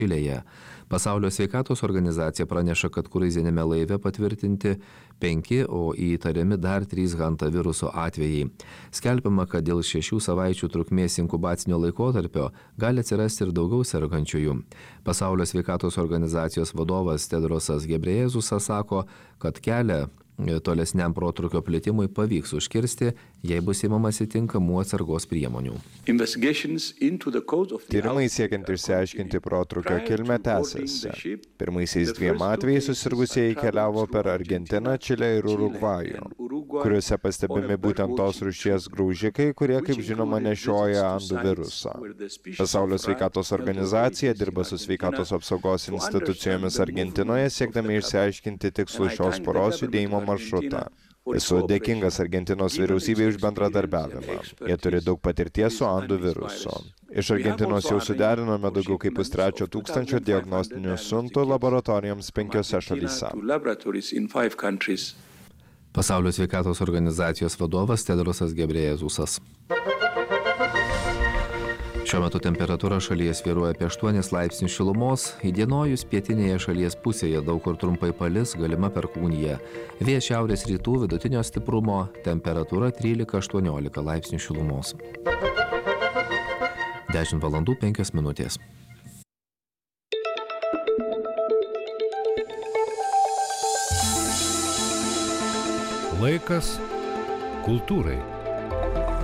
Čilėje. Pasaulio sveikatos organizacija praneša, kad kruiziniame laive patvirtinti 5, o įtariami dar 3 hantaviruso atvejai. Skelbiama, kad dėl 6 savaičių trukmės inkubacinio laikotarpio gali atsirasti ir daugiau sergančiųjų. Pasaulio sveikatos organizacijos vadovas Tedrosas Gebrejėzusas sako, kad kelią tolesniam protrūkio plitimui pavyks užkirsti, jei bus imamasi tinkamų atsargos priemonių. Tyrimai siekiant išsiaiškinti protrūkio kilmę tęsiasi. Pirmaisiais 2 atvejais susirgusieji keliavo per Argentiną, Čilę ir Urugvajų, kuriuose pastebimi būtent tos rūšies graužikai, kurie, kaip žinoma, nešioja andų virusą. Pasaulio sveikatos organizacija dirba su sveikatos apsaugos institucijomis Argentinoje, siekdami išsiaiškinti tikslų šios poros judėjimo maršrutą. Esu dėkingas Argentinos vyriausybei už bendradarbiavimą. Jie turi daug patirties su andų virusu. Iš Argentinos jau suderinome daugiau kaip 300,000 diagnostinių siuntų laboratorijoms 5 šalyse. Pasaulio sveikatos organizacijos vadovas Tedrosas Gebrejėzusas. Šiuo metu temperatūra šalyje svyruoja apie 8 laipsnius šilumos, įdienojus pietinėje šalies pusėje daug kur trumpai palis, galima perkūnija. Vėjas šiaurės rytų vidutinio stiprumo, temperatūra 13–18 laipsnių šilumos. 10 valandų 5 minutės. Laikas kultūrai.